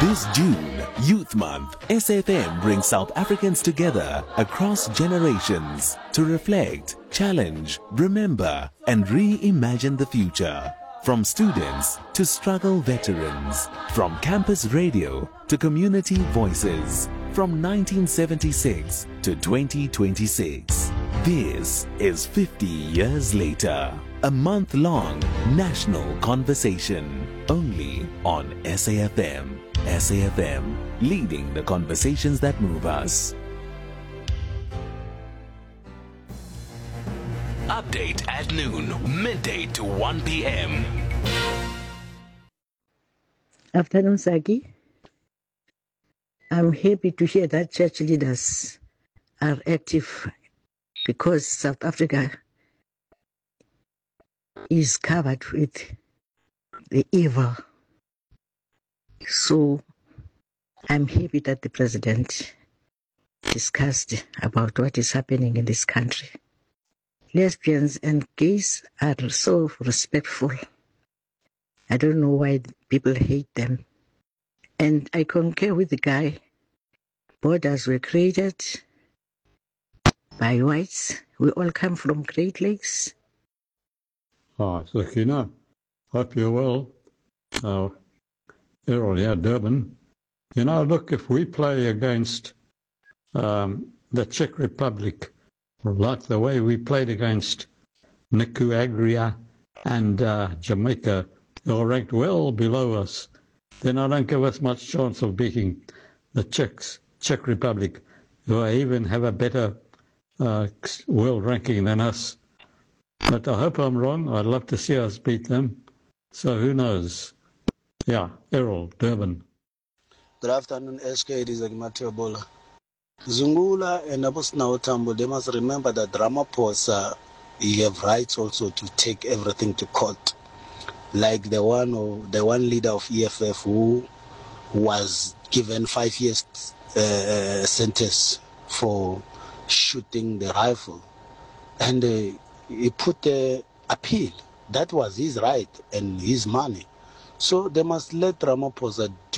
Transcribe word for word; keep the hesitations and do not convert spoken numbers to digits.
This June, Youth Month, S A F M brings South Africans together across generations to reflect, challenge, remember, and reimagine the future. From students to struggle veterans, from campus radio to community voices, from nineteen seventy-six to twenty twenty-six. This is fifty years later, a month-long national conversation, only on S A F M. S A F M, leading the conversations that move us. Update at noon, midday to one p.m. Afternoon, Saki. I'm happy to hear that church leaders are active because South Africa is covered with the evil. So I'm happy that the president discussed about what is happening in this country. Lesbians and gays are so respectful. I don't know why people hate them. And I concur with the guy. Borders were created by whites. We all come from Great Lakes. Ah, Sakina, hope you're well. Uh, Errol here, Durban. You know, look, if we play against um, the Czech Republic, like the way we played against Nicaragua and uh, Jamaica, who are ranked well below us, then I don't give us much chance of beating the Czechs, Czech Republic, who even have a better uh, world ranking than us. But I hope I'm wrong. I'd love to see us beat them. So who knows? Yeah, Errol, Durban. Good afternoon, S K. It is Mateo Bola. Zungula and Abusna Otambo, they must remember that Ramaphosa, he have rights also to take everything to court. Like the one or the one leader of E F F who was given five years uh, sentence for shooting the rifle. And uh, he put the appeal. That was his right and his money. So they must let Ramaphosa